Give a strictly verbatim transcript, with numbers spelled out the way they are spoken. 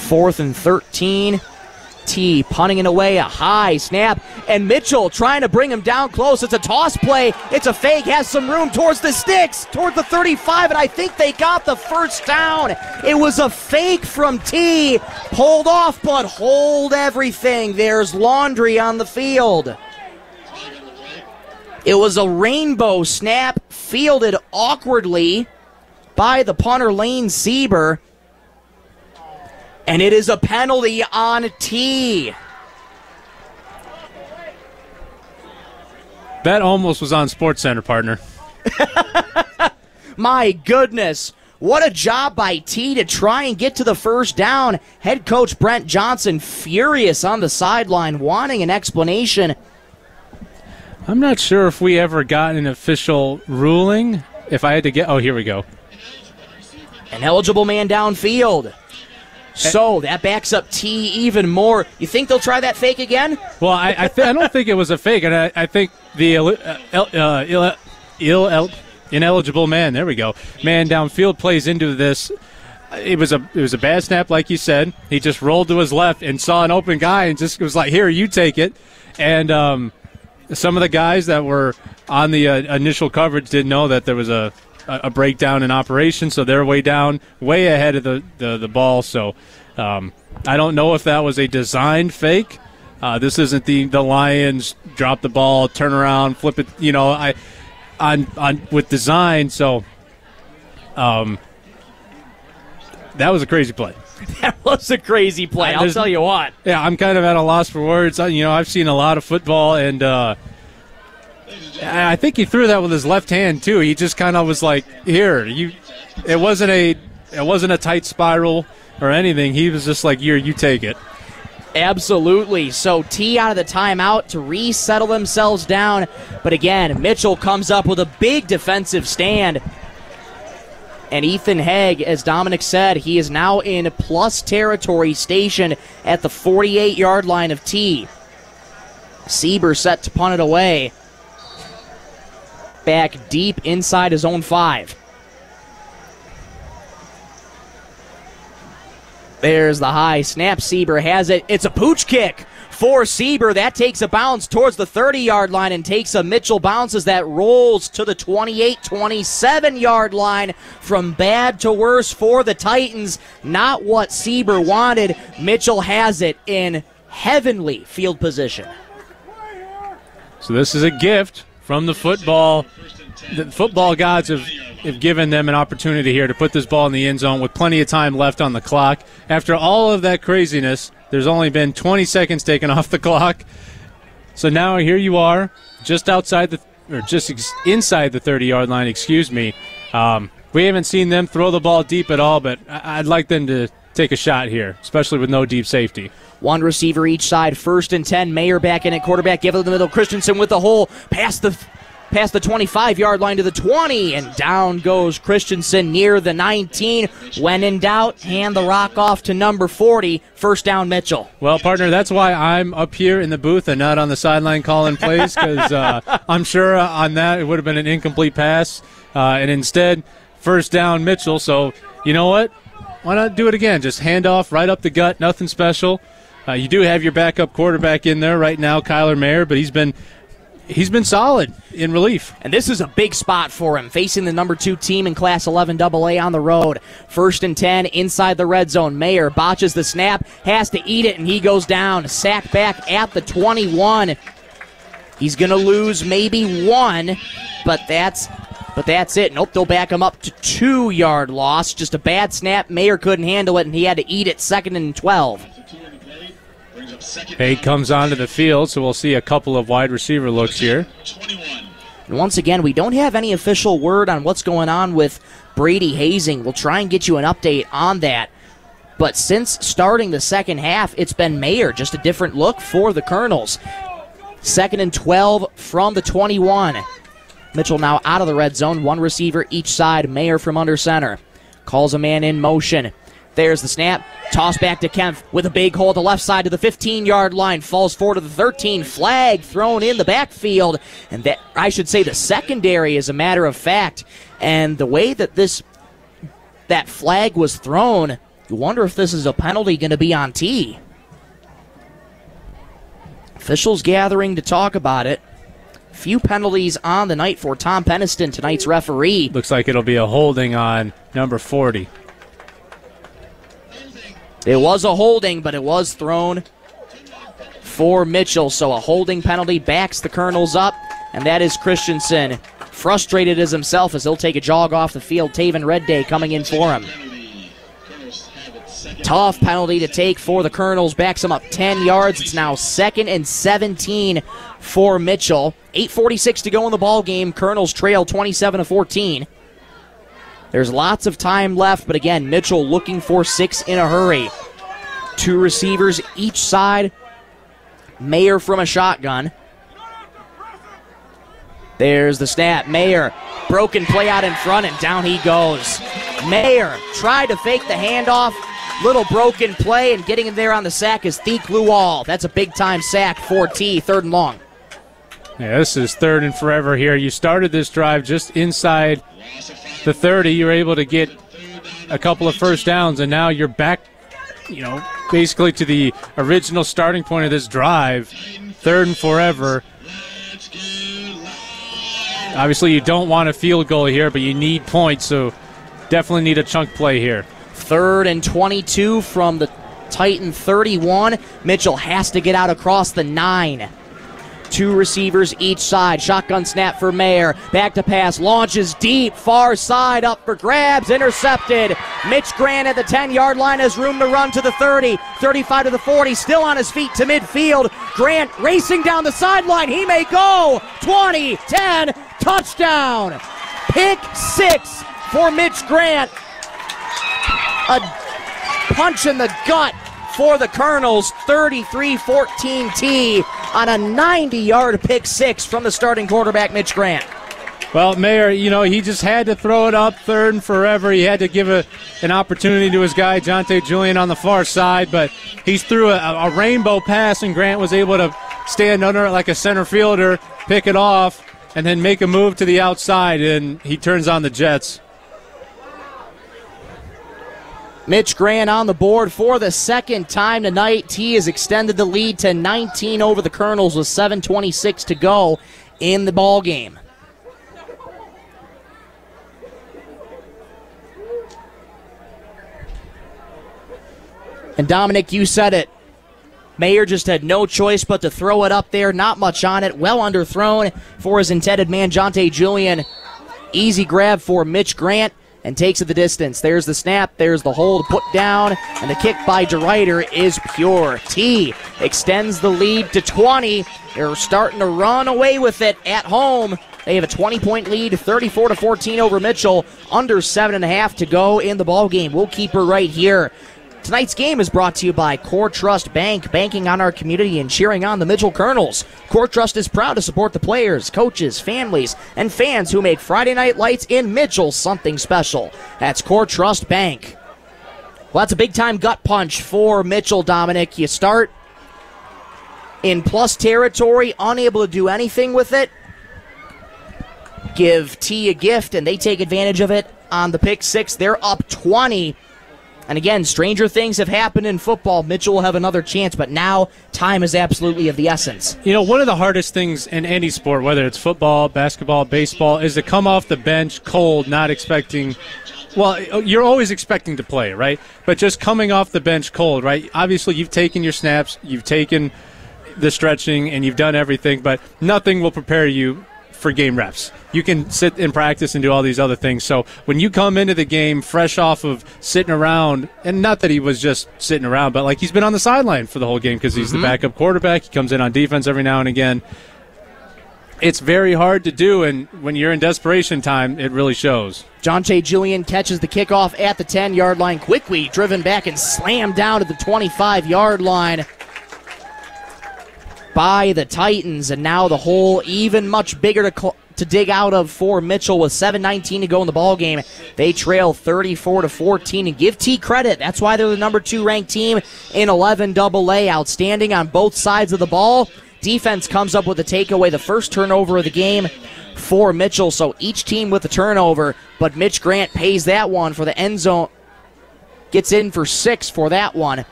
Fourth and thirteen. T punting it away, a high snap, and Mitchell trying to bring him down close. It's a toss play. It's a fake, has some room towards the sticks, toward the thirty-five, and I think they got the first down. It was a fake from T, pulled off, but hold everything. There's laundry on the field. It was a rainbow snap, fielded awkwardly by the punter Lane Sieber. And it is a penalty on T. That almost was on SportsCenter, partner. My goodness. What a job by T to try and get to the first down. Head coach Brent Johnson furious on the sideline, wanting an explanation. I'm not sure if we ever got an official ruling. If I had to get... Oh, here we go. An eligible man downfield. So that backs up T even more. You think they'll try that fake again? Well, I I, th- I don't think it was a fake, and I, I think the uh, uh, ill, ill, ill, ineligible man, there we go, man downfield plays into this. It was a it was a bad snap, like you said. He just rolled to his left and saw an open guy and just was like, here, you take it. And um, some of the guys that were on the uh, initial coverage didn't know that there was a a breakdown in operation, so they're way down, way ahead of the, the, the ball. So um, I don't know if that was a designed fake. Uh, this isn't the, the Lions drop the ball, turn around, flip it, you know, I on on with design. So um, that was a crazy play. That was a crazy play, I'll tell you what. Yeah, I'm kind of at a loss for words. You know, I've seen a lot of football, and uh, I think he threw that with his left hand too. He just kind of was like, "Here, you." It wasn't a, it wasn't a tight spiral or anything. He was just like, "Here, you take it." Absolutely. So T out of the timeout to resettle themselves down. But again, Mitchell comes up with a big defensive stand. And Ethan Haig, as Dominic said, he is now in plus territory, stationed at the forty-eight-yard line of T. Sieber set to punt it away. Back deep inside his own five. There's the high snap. Sieber has it. It's a pooch kick for Sieber. That takes a bounce towards the thirty-yard line and takes a Mitchell bounce as that rolls to the twenty-eight, twenty-seven-yard line. From bad to worse for the Titans. Not what Sieber wanted. Mitchell has it in heavenly field position. So this is a gift from the football. The football gods have, have given them an opportunity here to put this ball in the end zone with plenty of time left on the clock. After all of that craziness, there's only been twenty seconds taken off the clock. So now here you are, just outside the, or just ex- inside the thirty-yard line, excuse me. Um, we haven't seen them throw the ball deep at all, but I- I'd like them to take a shot here, especially with no deep safety. One receiver each side, first and ten. Mayer back in at quarterback, give it to the middle. Christensen with the hole, past the past the twenty-five-yard line to the twenty, and down goes Christensen near the nineteen. When in doubt, hand the rock off to number forty. First down, Mitchell. Well, partner, that's why I'm up here in the booth and not on the sideline calling plays, because uh, I'm sure on that it would have been an incomplete pass, uh, and instead, first down, Mitchell. So, you know what? Why not do it again? Just hand off right up the gut, nothing special. Uh, you do have your backup quarterback in there right now, Kyler Mayer, but he's been he's been solid in relief. And this is a big spot for him, facing the number two team in Class eleven double A on the road. First and ten inside the red zone. Mayer botches the snap, has to eat it, and he goes down. Sack back at the twenty-one. He's going to lose maybe one, but that's but that's it. Nope, they'll back him up to two-yard loss. Just a bad snap. Mayer couldn't handle it, and he had to eat it second and twelve. Haig comes onto the field, so we'll see a couple of wide receiver looks here. And once again, we don't have any official word on what's going on with Brady Hazing. We'll try and get you an update on that. But since starting the second half, it's been Mayer, just a different look for the Colonels. Second and twelve from the twenty-one. Mitchell now out of the red zone, one receiver each side. Mayer from under center. Calls a man in motion. There's the snap. Toss back to Kempf with a big hole to the left side to the fifteen-yard line. Falls forward to the thirteen. Flag thrown in the backfield. And that, I should say, the secondary, as a matter of fact. And the way that this that flag was thrown, You wonder if this is a penalty going to be on T. Officials gathering to talk about it. Few penalties on the night for Tom Peniston, tonight's referee. Looks like it'll be a holding on number forty. It was a holding, but it was thrown for Mitchell. So a holding penalty backs the Colonels up, and that is Christensen. Frustrated as himself as he'll take a jog off the field. Taven Redday coming in for him. Tough penalty to take for the Colonels. Backs him up ten yards. It's now second and seventeen for Mitchell. eight forty-six to go in the ball game. Colonels trail twenty-seven to fourteen. There's lots of time left, but again, Mitchell looking for six in a hurry. Two receivers each side. Mayer from a shotgun. There's the snap. Mayer, broken play out in front, and down he goes. Mayer tried to fake the handoff. Little broken play, and getting in there on the sack is Theek Lual. That's a big-time sack for T, third and long. Yeah, this is third and forever here. You started this drive just inside the thirty. You were able to get a couple of first downs, and now you're back, you know, basically to the original starting point of this drive. Third and forever. Obviously, you don't want a field goal here, but you need points, so definitely need a chunk play here. Third and twenty-two from the Titan thirty-one. Mitchell has to get out across the nine. Two receivers each side. Shotgun snap for Mayer. Back to pass. Launches deep. Far side up for grabs. Intercepted. Mitch Grant at the ten-yard line has room to run to the thirty. thirty-five to the forty. Still on his feet to midfield. Grant racing down the sideline. He may go. twenty, ten. Touchdown. Pick six for Mitch Grant. A punch in the gut for the Colonels. thirty-three fourteen T on a ninety-yard pick six from the starting quarterback, Mitch Grant. Well, Mayer, you know, he just had to throw it up third and forever. He had to give a, an opportunity to his guy, Jonte Julian, on the far side, but he threw a, a rainbow pass, and Grant was able to stand under it like a center fielder, pick it off, and then make a move to the outside, and he turns on the Jets. Mitch Grant on the board for the second time tonight. T has extended the lead to nineteen over the Colonels with seven twenty-six to go in the ball game. And Dominic, you said it. Mayer just had no choice but to throw it up there. Not much on it. Well underthrown for his intended man, Jonte Julian. Easy grab for Mitch Grant. And takes it the distance. There's the snap. There's the hold put down. And the kick by DeRuyter is pure. T extends the lead to twenty. They're starting to run away with it at home. They have a twenty-point lead, thirty-four to fourteen over Mitchell. Under seven and a half to go in the ball game. We'll keep her right here. Tonight's game is brought to you by Core Trust Bank, banking on our community and cheering on the Mitchell Colonels. Core Trust is proud to support the players, coaches, families, and fans who make Friday Night Lights in Mitchell something special. That's Core Trust Bank. Well, that's a big-time gut punch for Mitchell, Dominic. You start in plus territory, unable to do anything with it. Give T a gift, and they take advantage of it on the pick six. They're up twenty. And again, stranger things have happened in football. Mitchell will have another chance, but now time is absolutely of the essence. You know, one of the hardest things in any sport, whether it's football, basketball, baseball, is to come off the bench cold, not expecting – well, you're always expecting to play, right? But just coming off the bench cold, right? Obviously, you've taken your snaps, you've taken the stretching, and you've done everything, but nothing will prepare you for game reps. You can sit and practice and do all these other things. So when you come into the game fresh off of sitting around, and not that he was just sitting around, but like he's been on the sideline for the whole game because he's mm-hmm. the backup quarterback. He comes in on defense every now and again. It's very hard to do, and when you're in desperation time, it really shows. Jonte Julian catches the kickoff at the ten-yard line. Quickly driven back and slammed down at the twenty-five-yard line by the Titans, and now the hole even much bigger to cl- to dig out of for Mitchell with seven nineteen to go in the ball game. They trail thirty-four to fourteen, and give T credit. That's why they're the number two ranked team in eleven double A. Outstanding on both sides of the ball. Defense comes up with a takeaway, the first turnover of the game for Mitchell. So each team with a turnover, but Mitch Grant pays that one for the end zone gets in for six for that one.